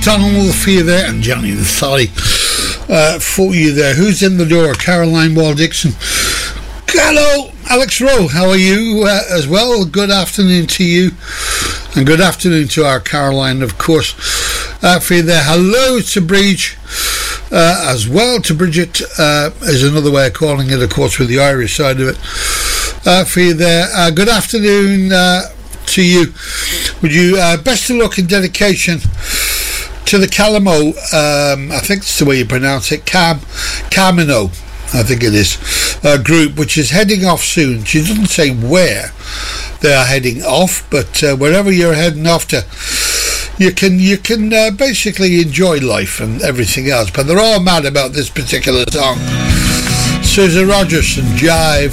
Donald for you there, and Johnny the Thotty for you there. Who's in the door? Caroline Wall Dixon. Hello, Alex Rowe. How are you as well? Good afternoon to you, and good afternoon to our Caroline, of course, for you there. Hello to Bridge as well. To Bridget is another way of calling it, of course, with the Irish side of it. For you there. Good afternoon to you. Would you best of luck and dedication to the Calamo, I think that's the way you pronounce it, Camino, I think it is, group, which is heading off soon. She doesn't say where they are heading off, but wherever you're heading off to, you can basically enjoy life and everything else. But they're all mad about this particular song. Susan Rogers and Jive.